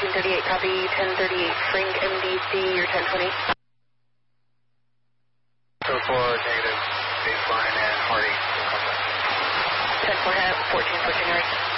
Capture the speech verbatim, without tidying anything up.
fourteen thirty-eight, copy. ten thirty-eight, Frank M D C, you're ten twenty. So four, negative, baseline, and Hardy. ten four, fourteen fourteen, right.